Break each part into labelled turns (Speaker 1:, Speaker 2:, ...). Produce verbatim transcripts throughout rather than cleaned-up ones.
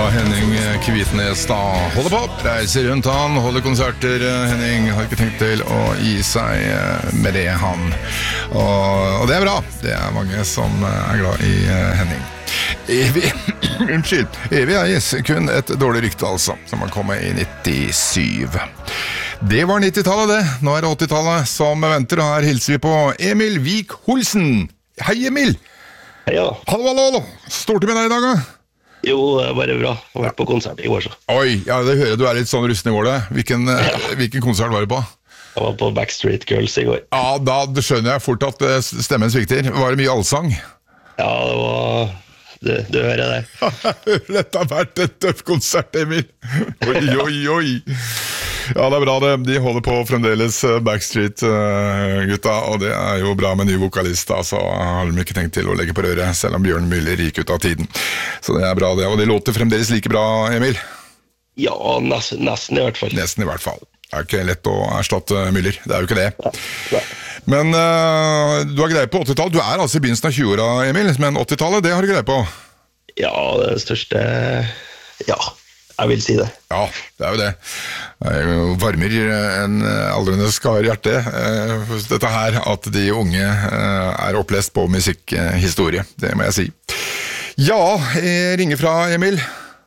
Speaker 1: Henning Kvitnes da holder på, reiser rundt han, holder konserter. Henning har ikke tenkt til å gi seg med det han. Og, og det er bra, det er mange som er glad i Henning. Evig, unnskyld, Evig Eies, kun et dårlig rykte altså, som har kommet i nittisyv. Det var nittitallet det, nå er det åttitallet som venter, og her hilser vi på Emil Vik-Holsen. Hei Emil!
Speaker 2: Hei ja.
Speaker 1: Hallo, hallo, hallo. Står det med deg i dag da?
Speaker 2: Jo, det er bare bra. Jeg har vært på konsert i går så.
Speaker 1: Oi, ja, det hører jeg, du er litt sånn rusten i målet. Hvilken, ja. hvilken konsert var du på?
Speaker 2: Jeg var på Backstreet Girls i går.
Speaker 1: Ja, da skjønner jeg fort at stemmen svikter. Var det mye allsang?
Speaker 2: Ja, det var... Du, du hører det.
Speaker 1: Dette har vært en tøff konsert, Emil. Oi, oi, oi. Ja, det er bra det. De holder på fremdeles Backstreet-gutta, og det er jo bra med ny vokalist, da, så har de ikke tenkt til å legge på røret, selv om Bjørn Müller gikk ut av tiden. Så det er bra det, og det låter fremdeles like bra, Emil?
Speaker 2: Ja, nesten, nesten i hvert fall.
Speaker 1: Nesten i hvert fall. Det er ikke lett å erstatte Müller, det er jo ikke det.
Speaker 2: Ja, ja.
Speaker 1: Men uh, du har greie på åttitallet. Du er altså i begynnelsen av tjue-åra, Emil, men åttitallet, det har du greie på? Ja,
Speaker 2: det største... Ja, jeg vil si det.
Speaker 1: Ja, det er jo det. Det varmer en aldrende skar hjerte, uh, dette her, at de unge uh, er opplest på musikkhistorie, det må jeg si. Ja, jeg ringer fra, Emil.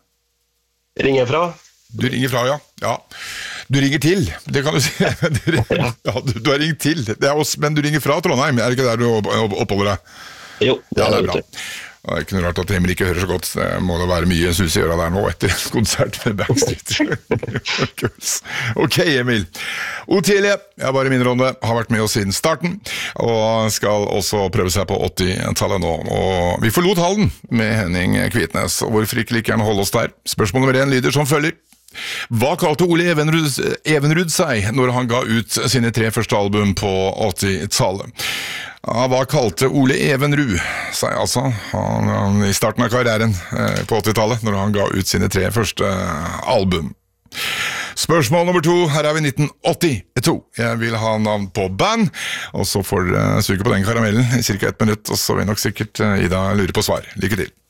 Speaker 2: Ringer fra?
Speaker 1: Du ringer fra, ja. Ja. Du ringer til, det kan du si. Du, ja, du, du har ringt til, det er oss, men du ringer fra Trondheim, er det ikke der du oppholder deg?
Speaker 2: Jo, det
Speaker 1: ja,
Speaker 2: er,
Speaker 1: det er bra. Det er ikke noe rart at Emil ikke hører så godt, det må da være mye sus i øra der nå etter konsert med Backstreet. Ok, Emil. Otelie, jeg bare minner om det, har vært med oss siden starten, og skal også prøve seg på åttitallet nå. Og vi forlot hallen med Henning Kvitnes, og hvorfor ikke like gjerne holde oss der? Spørsmål nummer en lyder som følger. Hva kalte Ole Evenrud, Evenrud seg når han ga ut sine tre første album på åttitallet? Ja, hva kalte Ole Evenrud seg altså han, han, i starten av karrieren eh, på åttitallet når han ga ut sine tre første album? Spørsmål nummer to, her er vi nitten åttito. Jeg vil ha navn på band, og så får dere suge på den karamellen i cirka ett minutt, og så vil nok sikkert Ida lure på svar. Lykke til.